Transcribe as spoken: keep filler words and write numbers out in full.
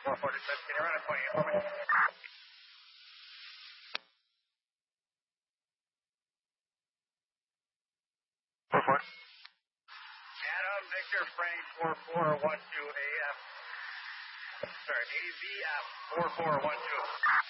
four forty-six, can you run a twenty-eight for me? four four. Adam, Victor, Frank, four four one two, A F. Sorry, A V F, four four one two.